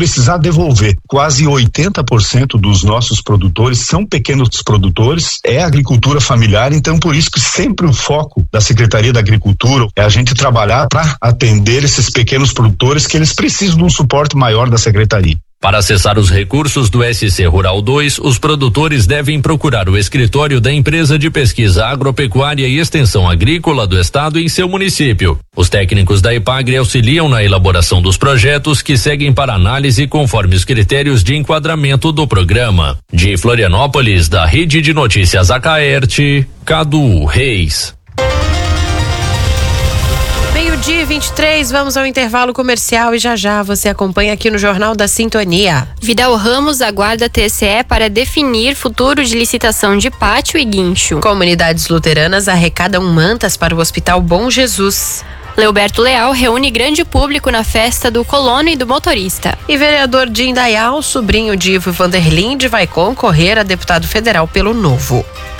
precisar devolver. Quase 80% dos nossos produtores são pequenos produtores, é agricultura familiar, então por isso que sempre o foco da Secretaria da Agricultura é a gente trabalhar para atender esses pequenos produtores que eles precisam de um suporte maior da Secretaria. Para acessar os recursos do SC Rural 2, os produtores devem procurar o escritório da Empresa de Pesquisa Agropecuária e Extensão Agrícola do Estado em seu município. Os técnicos da Epagre auxiliam na elaboração dos projetos que seguem para análise conforme os critérios de enquadramento do programa. De Florianópolis, da Rede de Notícias Acaerte, Cadu Reis. Meio-dia 23, vamos ao intervalo comercial e já você acompanha aqui no Jornal da Sintonia. Vidal Ramos aguarda TSE para definir futuro de licitação de pátio e guincho. Comunidades luteranas arrecadam mantas para o Hospital Bom Jesus. Leoberto Leal reúne grande público na festa do colono e do motorista. E vereador de Indaial, sobrinho de Ivo Vanderlinde, vai concorrer a deputado federal pelo Novo.